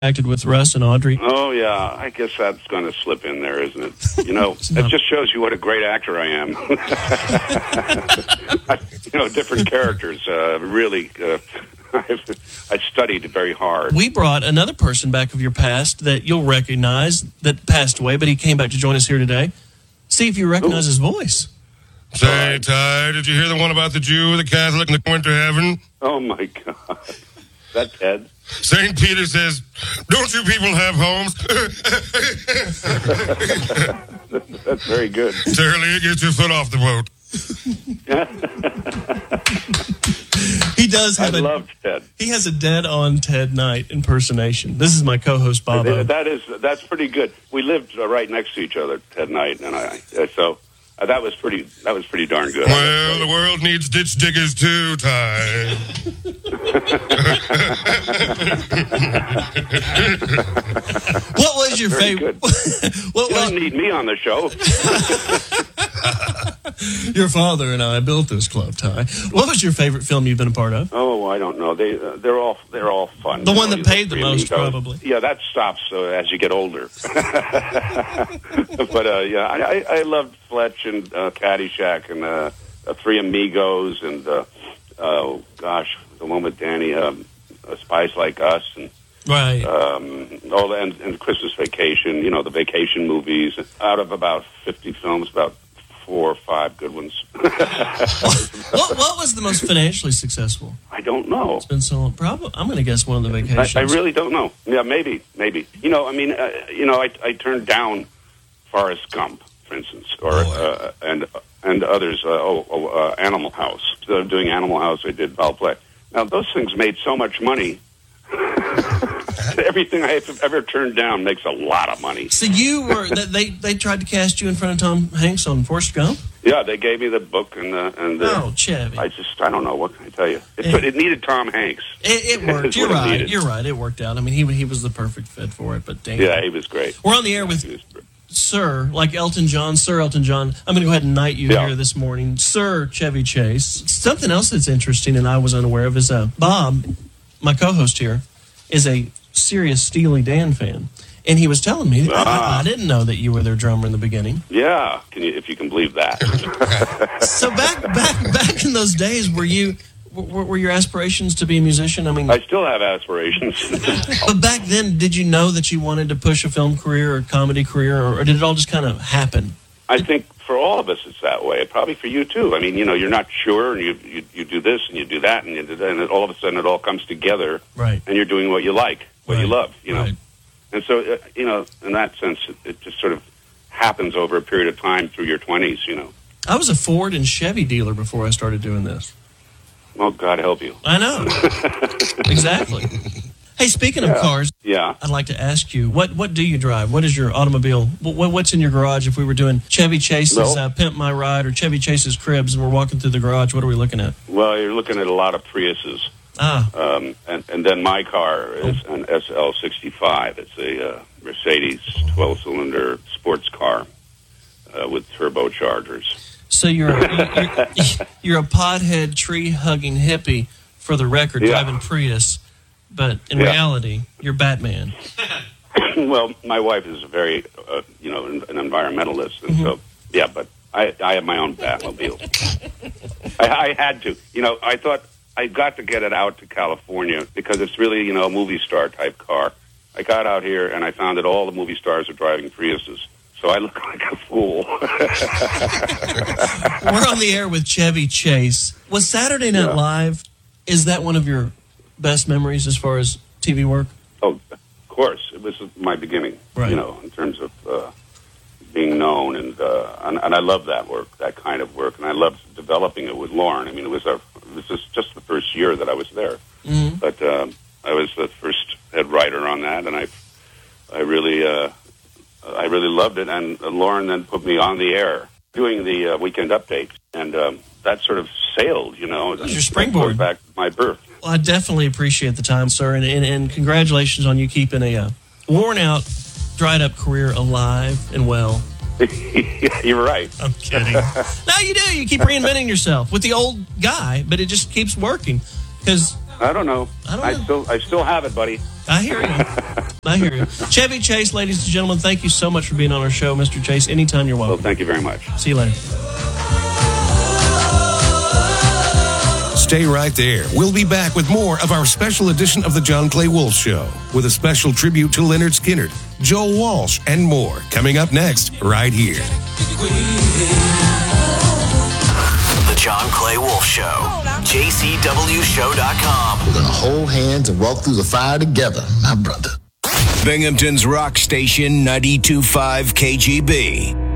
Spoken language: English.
acted with Russ and Audrey. Oh, yeah. I guess that's going to slip in there, isn't it? You know, it just shows you what a great actor I am. Different characters. Really, I studied very hard. We brought another person back of your past that you'll recognize that passed away, but he came back to join us here today. See if you recognize his voice. Say, Ty, did you hear the one about the Jew, the Catholic, and the went to heaven? Oh, my God. Is that Ted? St. Peter says, don't you people have homes? That's very good. Charlie, get your foot off the boat. He does have I loved Ted. He has a dead-on Ted Knight impersonation. This is my co-host, Bobo. That's pretty good. We lived right next to each other, Ted Knight and I. So that was pretty darn good. Well, the world needs ditch diggers too, Ty. What was your favorite? You don't need me on the show. Your father and I built this club, Ty. What was your favorite film you've been a part of? Oh, I don't know. They're all fun. The one that paid the most, probably. Yeah, that stops as you get older. But I loved Fletch and Caddyshack and Three Amigos and the one with Danny, Spies Like Us and. Right. And Christmas Vacation, the vacation movies. Out of about 50 films, about 4 or 5 good ones. What was the most financially successful? I don't know. It's been so long. Probably, I'm going to guess one of the vacations. I really don't know. Yeah, maybe. I turned down Forrest Gump, for instance, and others. Animal House. Instead of doing Animal House, I did Foul Play. Now, those things made so much money. Everything I have ever turned down makes a lot of money. So you were they tried to cast you in front of Tom Hanks on Forrest Gump? Yeah, they gave me the book and Chevy. I don't know, what can I tell you? It needed Tom Hanks. It worked. You're right. It worked out. I mean, he was the perfect fit for it. But damn, yeah, he was great. We're on the air with Sir, like Elton John. Sir Elton John. I'm going to go ahead and knight you here this morning, Sir Chevy Chase. Something else that's interesting and I was unaware of is Bob, my co-host here, is a serious Steely Dan fan. And he was telling me, I didn't know that you were their drummer in the beginning. Yeah, if you can believe that. So back in those days, were your aspirations to be a musician? I mean, I still have aspirations. But back then, did you know that you wanted to push a film career or a comedy career, or did it all just kind of happen? I think for all of us it's that way. Probably for you too. I mean, you're not sure, and you do this and you do that, and and all of a sudden it all comes together, right? And you're doing what you like, what you love, Right. And so in that sense, it just sort of happens over a period of time through your 20s. I was a Ford and Chevy dealer before I started doing this. Well, God help you. I know. Exactly. Hey, speaking of cars, I'd like to ask you, what do you drive? What is your automobile? What's in your garage? If we were doing Chevy Chase's Pimp My Ride or Chevy Chase's Cribs and we're walking through the garage, what are we looking at? Well, you're looking at a lot of Priuses. And then my car is an SL65. It's a Mercedes 12-cylinder sports car with turbochargers. So you're a pothead, tree-hugging hippie, for the record, driving Prius. But in reality, you're Batman. Well, my wife is a very, an environmentalist, and so but I have my own Batmobile. I had to. I thought I got to get it out to California because it's really, a movie star type car. I got out here and I found that all the movie stars are driving Priuses. So I look like a fool. We're on the air with Chevy Chase. Was Saturday Night Live, is that one of your best memories as far as TV work? Oh, of course. It was my beginning, right. In terms of being known. And I love that work, that kind of work. And I loved developing it with Lauren. I mean, this is just the first year that I was there. Mm-hmm. But I was the first head writer on that, and I really loved it. And Lauren then put me on the air doing the Weekend Update. And that sort of sailed, It was your springboard. Back to my birth. Well, I definitely appreciate the time, sir, and congratulations on you keeping a worn-out, dried-up career alive and well. You're right. I'm kidding. No, you do. You keep reinventing yourself with the old guy, but it just keeps working. Because I don't know. I still have it, buddy. I hear you. Chevy Chase, ladies and gentlemen, thank you so much for being on our show, Mr. Chase. Anytime you're welcome. Well, thank you very much. See you later. Stay right there. We'll be back with more of our special edition of the John Clay Wolfe Show with a special tribute to Leonard Skinner, Joe Walsh, and more coming up next right here. The John Clay Wolfe Show. JCWShow.com. We're going to hold hands and walk through the fire together, my brother. Binghamton's rock station 92.5 KGB.